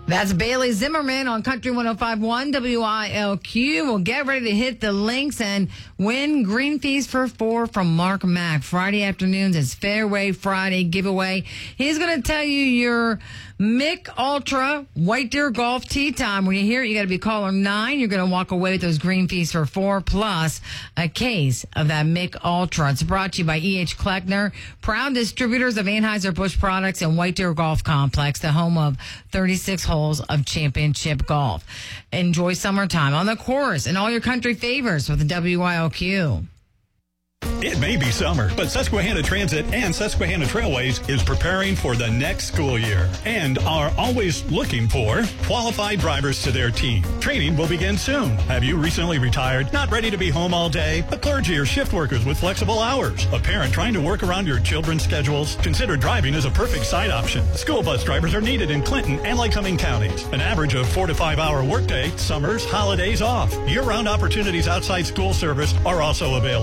That's Bailey Zimmerman on Country 105.1 WILQ. We'll get ready to hit the links and win green fees for 4 from Mark Mack. Friday afternoons is Fairway Friday giveaway. He's going to tell you your Mick Ultra White Deer Golf Tee Time. When you hear it, you got to be caller 9. You're going to walk away with those green fees for 4 plus a case of that Mick Ultra. It's brought to you by E.H. Kleckner, proud distributors of Anheuser-Busch products and White Deer Golf Complex, the home of 36 holes of championship golf. Enjoy summertime on the course and all your country favors with the WILQ. It may be summer, but Susquehanna Transit and Susquehanna Trailways is preparing for the next school year and are always looking for qualified drivers to their team. Training will begin soon. Have you recently retired, not ready to be home all day? A clergy or shift workers with flexible hours? A parent trying to work around your children's schedules? Consider driving as a perfect side option. School bus drivers are needed in Clinton and Lycoming counties. An average of 4 to 5 hour workday, summers, holidays off. Year-round opportunities outside school service are also available.